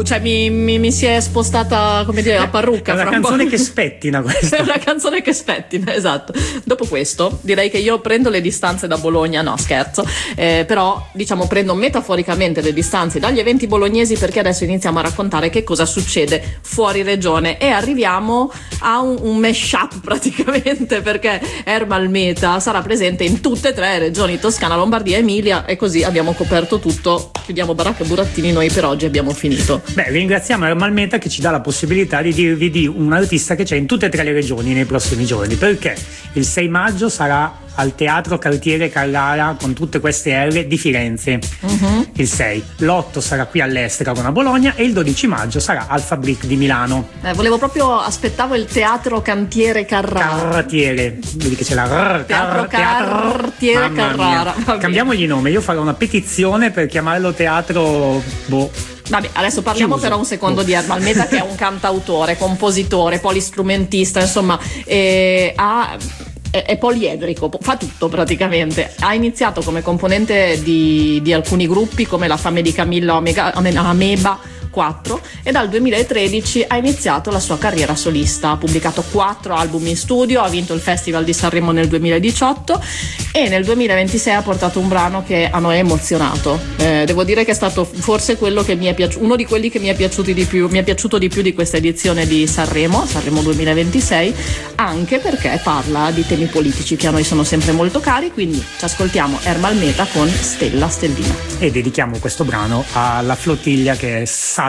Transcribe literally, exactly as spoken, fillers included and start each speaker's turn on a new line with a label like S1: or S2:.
S1: cioè mi, mi, mi si è spostata, come dire, la parrucca.
S2: È una canzone che spettina questa.
S1: È una canzone che spettina, esatto. Dopo questo direi che io prendo le distanze da Bologna, no scherzo, eh, però diciamo prendo metaforicamente le distanze dagli eventi bolognesi, perché adesso iniziamo a raccontare che cosa succede fuori regione e arriviamo a un, un mashup praticamente, perché Ermal Meta sarà presente in tutte e tre le regioni, Toscana, Lombardia, Emilia, e così abbiamo coperto tutto. Chiudiamo baracca e burattini, noi per oggi abbiamo finito.
S2: Beh, ringraziamo Ermal Meta che ci dà la possibilità di dirvi di un artista che c'è in tutte e tre le regioni nei prossimi giorni, perché il sei maggio sarà al Teatro Cartiere Carrara con tutte queste R di Firenze, uh-huh. il sei, l'otto sarà qui all'Estera con a Bologna e il dodici maggio sarà al Fabric di Milano.
S1: Eh, volevo proprio, aspettavo il Teatro Cantiere Carrara.
S2: Cartiere, vedi che c'è la R,
S1: Teatro Cartiere Carrara.
S2: Cambiamogli il nome, io farò una petizione per chiamarlo Teatro boh.
S1: Vabbè, adesso parliamo Chiuso. però un secondo di Ermal Meta, che è un cantautore, compositore, polistrumentista, insomma, eh, ha... è poliedrico, fa tutto praticamente. Ha iniziato come componente di, di alcuni gruppi come la Fame di Camillo Omega, Ameba quattro, e dal duemilatredici ha iniziato la sua carriera solista. Ha pubblicato quattro album in studio, ha vinto il Festival di Sanremo nel duemiladiciotto e nel duemilaventisei ha portato un brano che a noi ha emozionato. Eh, devo dire che è stato forse quello che mi è piaciuto, uno di quelli che mi è piaciuti di più, mi è piaciuto di più di questa edizione di Sanremo, Sanremo duemilaventisei, anche perché parla di temi politici che a noi sono sempre molto cari, quindi ci ascoltiamo Ermal Meta con Stella Stellina.
S2: E dedichiamo questo brano alla flottiglia che sa